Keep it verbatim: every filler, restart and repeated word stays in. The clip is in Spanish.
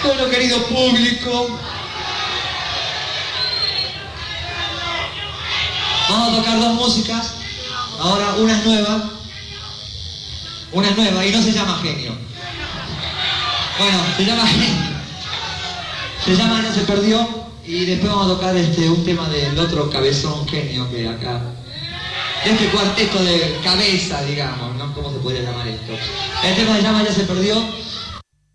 Bueno, querido público, vamos a tocar dos músicas. Ahora una es nueva, una es nueva y no se llama Genio. Bueno, se llama Genio. Se llama Ya se perdió y después vamos a tocar este, un tema del otro cabezón Genio que acá. Este cuarteto de cabeza, digamos, ¿no? ¿Cómo se podría llamar esto? El tema se llama Ya se perdió.